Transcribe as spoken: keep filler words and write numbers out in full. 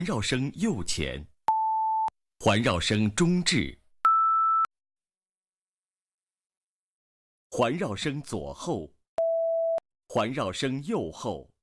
绕声右前，环绕声中置，环绕声左后，环绕声右后。